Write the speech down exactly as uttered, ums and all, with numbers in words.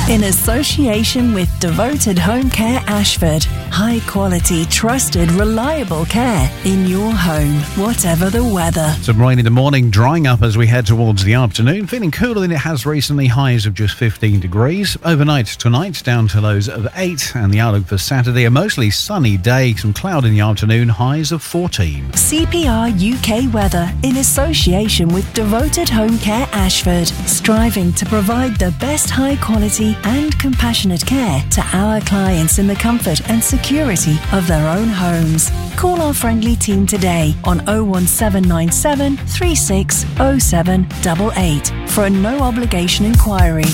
In association with Devoted Home Care Ashford. High quality, trusted, reliable care in your home, whatever the weather. Some rain in the morning, drying up as we head towards the afternoon. Feeling cooler than it has recently, highs of just fifteen degrees. Overnight tonight, down to lows of eight. And the outlook for Saturday, a mostly sunny day. Some cloud in the afternoon, highs of fourteen. C P R U K weather in association with Devoted Home Care Ashford. Striving to provide the best high quality and compassionate care to our clients in the comfort and security of their own homes. Call our friendly team today on oh one seven nine seven, three six oh seven eight eight for a no obligation inquiry.